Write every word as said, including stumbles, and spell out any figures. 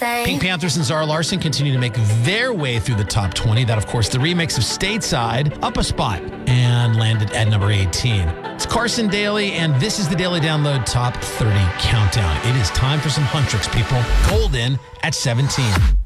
say. Pink Panthers and Zara Larsson continue to make their way through the top twenty. That, of course, the remix of Stateside, up a spot and landed at number eighteen. It's Carson Daly, and this is the Daily Download Top thirty Countdown. It is time for some Huntrix, people. Golden at seventeen.